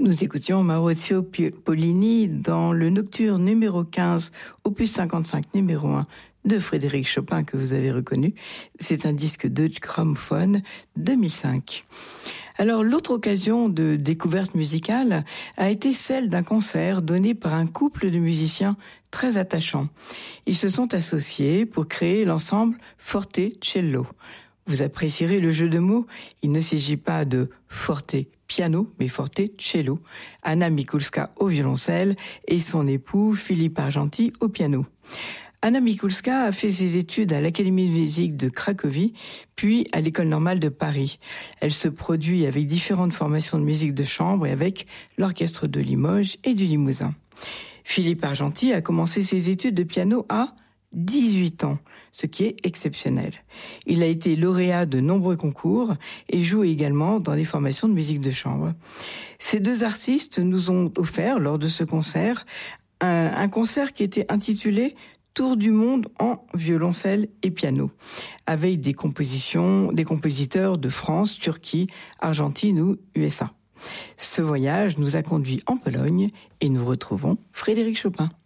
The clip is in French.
Nous écoutions Maurizio Pollini dans le Nocturne numéro 15, opus 55 numéro 1 de Frédéric Chopin que vous avez reconnu. C'est un disque de gramophone 2005. Alors l'autre occasion de découverte musicale a été celle d'un concert donné par un couple de musiciens très attachants. Ils se sont associés pour créer l'ensemble Forte Cello. Vous apprécierez le jeu de mots, il ne s'agit pas de forte piano, mais forte cello. Anna Mikulska au violoncelle et son époux Philippe Argenti au piano. Anna Mikulska a fait ses études à l'Académie de musique de Cracovie, puis à l'École normale de Paris. Elle se produit avec différentes formations de musique de chambre et avec l'Orchestre de Limoges et du Limousin. Philippe Argenti a commencé ses études de piano à 18 ans, ce qui est exceptionnel. Il a été lauréat de nombreux concours et joue également dans des formations de musique de chambre. Ces deux artistes nous ont offert, lors de ce concert, un concert qui était intitulé Tour du monde en violoncelle et piano, avec des compositeurs de France, Turquie, Argentine ou USA. Ce voyage nous a conduits en Pologne et nous retrouvons Frédéric Chopin.